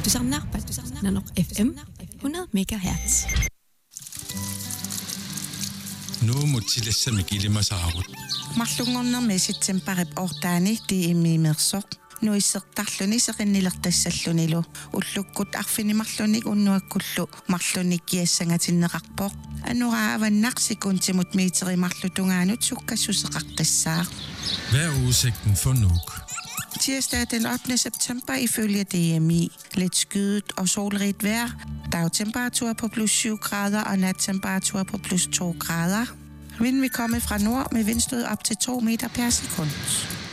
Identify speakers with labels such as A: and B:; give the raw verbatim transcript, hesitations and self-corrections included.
A: Pastusarnar, Pastusarnar F M, hundrede megahertz.
B: Nu må tillæssamme gillimasaarut.
C: Mарлунгорнэрми ситсемпарип ортаани тииммиимерсоқ нуиссертарлүни сеқиннилертассаллунилу уллуккут арфинимарлуник уннуаккуллу марлуник киассангатиннеқарпоқ анурааваннарсикунтимут миитеримарлутунгаанут суккассусеқартассаа.
B: Hvad er udsigten for Nuuk?
C: Tirsdag den ottende september ifølge D M I. Lidt skyet og solrigt vejr. Dagtemperatur på plus syv grader og nattemperatur på plus to grader. Vinden vil komme fra nord med vindstød op til to meter per sekund.